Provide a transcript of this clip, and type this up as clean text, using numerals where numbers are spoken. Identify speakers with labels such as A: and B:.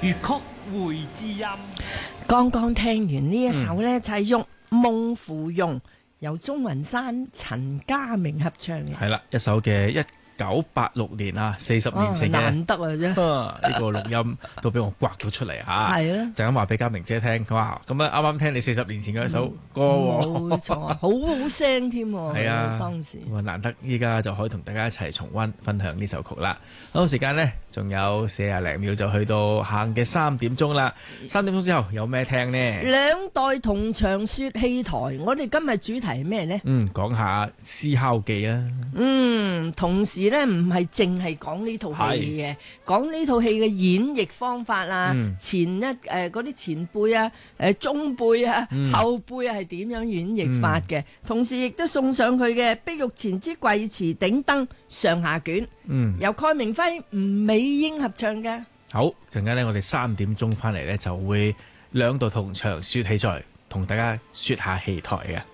A: 粵曲會知音。
B: 剛剛聽完呢一首呢，就係用夢芙蓉，由鍾雲山、陳家明合唱嘅。
C: 係啦，一首嘅1986年啊，40年前嘅
B: 難得啊啫。
C: 呢個錄音都俾我刮到出嚟嚇。
B: 係啊，
C: 就咁話俾嘉明姐聽，佢話咁啊啱啱聽你40年前嘅一首歌喎。
B: 冇錯，好好聲添喎。
C: 係啊，
B: 當時
C: 咁啊難得依家就可以同大家一齊重溫分享呢首曲啦。好，時間呢，仲有40零秒就去到下午嘅3點鐘啦。3點鐘之後有咩聽呢？
B: 兩代同場說戲台，我哋今日主題係咩呢？
C: 講下《思考記》啦。
B: 同時咧唔係淨係講呢套戲嘅，講呢套戲嘅演繹方法啊，嗰啲前輩啊，中輩啊，後輩啊係點樣演繹法嘅？同時亦都送上佢嘅《碧玉前之貴祠頂燈》上下卷，由蓋鳴輝、吳美英合唱嘅。
C: 好，陣間呢，我哋3點鐘翻嚟呢，就會兩度同場說戲台，同大家說下戲台嘅。